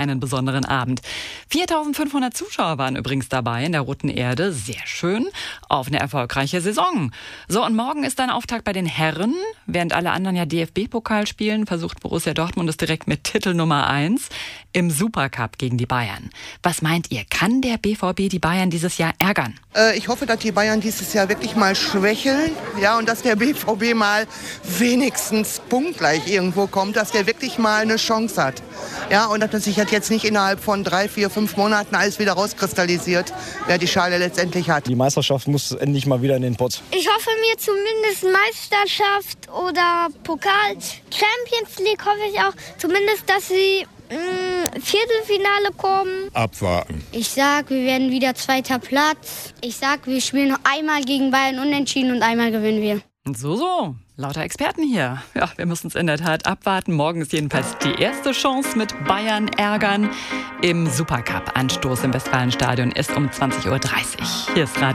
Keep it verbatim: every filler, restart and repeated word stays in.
einen besonderen Abend. viertausendfünfhundert Zuschauer waren übrigens dabei in der Roten Erde. Sehr schön. Auf eine erfolgreiche Saison. So, und morgen ist dann Auftakt bei den Herren. Während alle anderen ja D F B-Pokal spielen, versucht Borussia Dortmund es direkt mit Titel Nummer eins im Supercup gegen die Bayern. Was meint ihr? Kann der B V B die Bayern dieses Jahr ärgern? Äh, ich hoffe, dass die Bayern dieses Jahr wirklich mal schwächeln. Ja, und dass der B V B mal wenigstens punktgleich irgendwo kommt, dass der wirklich mal eine Chance hat. Ja, und dass man sich halt jetzt nicht innerhalb von drei, vier, fünf Monaten alles wieder rauskristallisiert, wer die Schale letztendlich hat. Die Meisterschaft muss endlich mal wieder in den Pott. Ich hoffe mir zumindest Meisterschaft oder Pokal. Champions League hoffe ich auch zumindest, dass sie mh, Viertelfinale kommen. Abwarten. Ich sag, wir werden wieder zweiter Platz. Ich sag, wir spielen noch einmal gegen Bayern unentschieden und einmal gewinnen wir. So, so. Lauter Experten hier. Ja, wir müssen es in der Tat abwarten. Morgen ist jedenfalls die erste Chance mit Bayern ärgern im Supercup. Anstoß im Westfalenstadion ist um zwanzig Uhr dreißig. Hier ist Radio